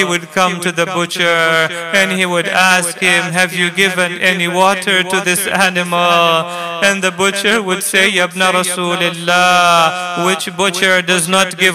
he would come to the butcher and he would ask him, have you given any water to this animal? And the butcher would say, Ya ibn Rasulillah, which butcher does not give